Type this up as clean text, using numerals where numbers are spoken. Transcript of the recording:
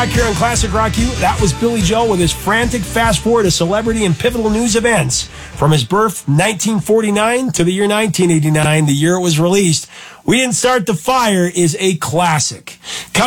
Back here on Classic Rock U, that was Billy Joel with his frantic fast forward to celebrity and pivotal news events from his birth 1949 to the year 1989, the year it was released. We Didn't Start the Fire is a classic.